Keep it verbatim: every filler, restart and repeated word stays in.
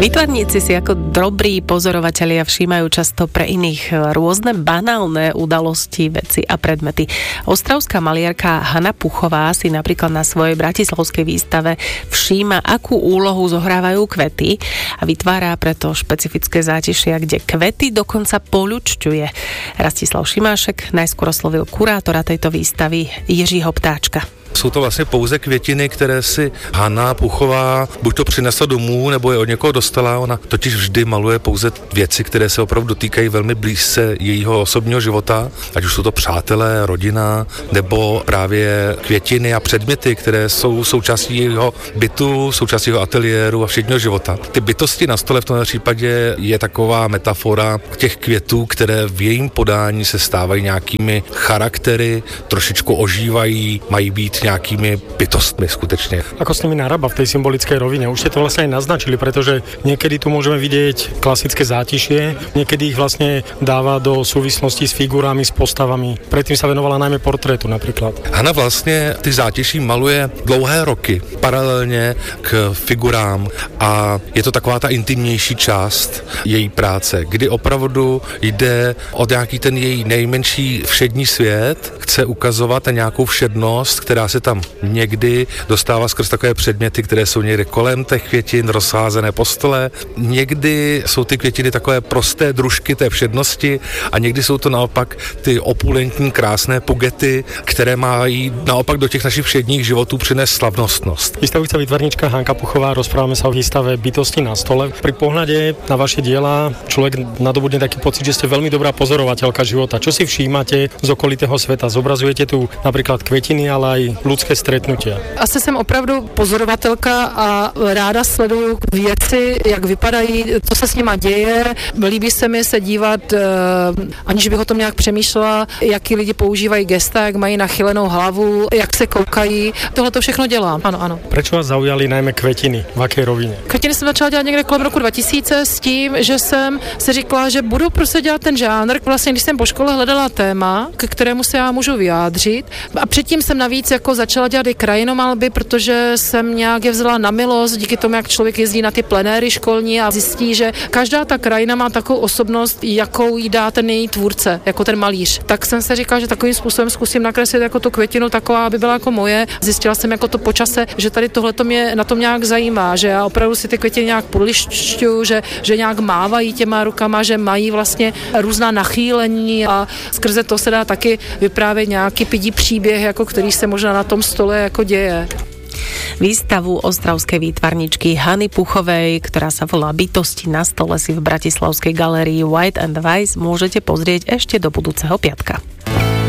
Výtvarníci si ako dobrí pozorovatelia všímajú často pre iných rôzne banálne udalosti, veci a predmety. Ostravská maliarka Hana Puchová si napríklad na svojej bratislavskej výstave všíma, akú úlohu zohrávajú kvety a vytvára preto špecifické zátišia, kde kvety dokonca poľučťuje. Rastislav Šimášek najskôr oslovil kurátora tejto výstavy Jiřího Ptáčka. Jsou to vlastně pouze květiny, které si Hana Puchová buď to přinesla domů, nebo je od někoho dostala. Ona totiž vždy maluje pouze věci, které se opravdu dotýkají velmi blízce jejího osobního života, ať už jsou to přátelé, rodina, nebo právě květiny a předměty, které jsou součástí jejího bytu, součástí jeho ateliéru a všedního života. Ty bytosti na stole v tomto případě je taková metafora těch květů, které v jejím podání se stávají nějakými charaktery, trošičku ožívají, mají být nejakými bytostmi skutečne. Ako s nimi narába v tej symbolickej rovine? Už ste to vlastne aj naznačili, pretože niekedy tu môžeme vidieť klasické zátišie, niekedy ich vlastne dáva do súvislosti s figurami, s postavami. Predtým sa venovala najmä portrétu napríklad. Hana vlastne ty zátiší maluje dlouhé roky, paralelně k figurám a je to taková ta intimnější část její práce, kdy opravdu jde o nějaký ten její nejmenší všední svět, chce ukazovat nějakou všednost, která se tam někdy dostává skrz takové předměty, které jsou někde kolem těch květin, rozházené po stole. Někdy jsou ty květiny takové prosté družky té všednosti a někdy jsou to naopak ty opulentní, krásné pugety, které mají naopak do těch našich všedních životů přinést slavnostnost. Výstavujúca výtvarníčka Hanka Puchová, rozprávame sa o výstave Bytosti na stole. Pri pohľade na vaše diela človek nadobudne taký pocit, že ste veľmi dobrá pozorovateľka života. Čo si všímate z okolitého sveta? Zobrazujete tu napríklad kvetiny, ale aj ľudské stretnutia. Asi jsem opravdu pozorovatelka a ráda sleduju věci, jak vypadají, co se s nima děje. Líbí se mi se dívat, aniž bych o tom nějak přemýšlela, jaký lidi používají gesta, jak mají nachylenou hlavu, jak se koukají. Tohle to všechno dělám, ano, ano. Prečo vás zaujali najmä kvetiny? V akej rovine? Kvetiny jsem začala dělat někde kolem roku dva tisíce s tím, že jsem si říkala, že budu prostě dělat ten žánr. Vlastně, když jsem po škole hledala téma, k kterému se já můžu vyjádřit. A předtím jsem navíc jako začala dělat i krajinomalby, protože jsem nějak je vzala na milost díky tomu, jak člověk jezdí na ty plenéry školní a zjistí, že každá ta krajina má takovou osobnost, jakou jí dá ten její tvůrce, jako ten malíř. Tak jsem se říkala, že takovým způsobem zkusím nakreslit jako tu květinu taková, aby byla jako moje. Zjistila jsem jako to po čase, že tady tohle to mě na tom nějak zajímá, že já opravdu si ty květiny nějak podlišťuju, že, že nějak mávají těma rukama, že mají vlastně různá nachýlení a skrze to se dá taky vyprávět nějaký pidí příběh, jako který se možná na tom stole jako děje. Výstavu ostravskej výtvarničky Hany Puchovej, ktorá sa volá Bytosti na stole, si v bratislavskej galérii White and Weiss môžete pozrieť ešte do budúceho piatka.